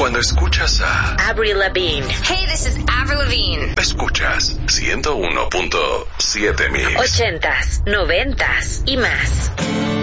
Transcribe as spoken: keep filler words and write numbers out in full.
Cuando escuchas a Avril Lavigne. Hey, this is Avril Lavigne. Escuchas ciento uno punto siete Mix. Ochentas, noventas y más.